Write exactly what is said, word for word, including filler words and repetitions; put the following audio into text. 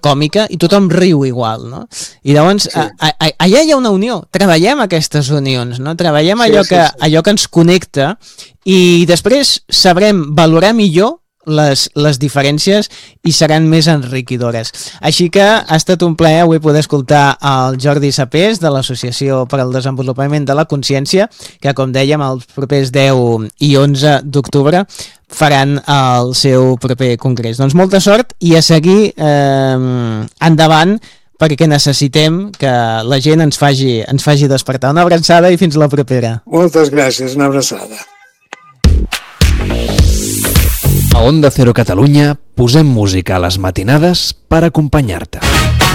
còmica i tothom riu igual, no? I llavors, sí. a, a, allà hi ha una unió, treballem aquestes unions, no? Treballem allò, sí, sí, que, sí. allò que ens connecta i després sabrem valorar millor les, les diferències i seran més enriquidores. Així que ha estat un plaer avui poder escoltar el Jordi Sapés de l'Associació per al Desenvolupament de la Consciència, que com dèiem els propers deu i onze d'octubre faran el seu proper congrés. Doncs molta sort i a seguir eh, endavant, perquè necessitem que la gent ens faci, ens faci despertar. Una abraçada i fins la propera. Moltes gràcies, una abraçada. A Onda Cero Catalunya posem música a les matinades per acompanyar-te.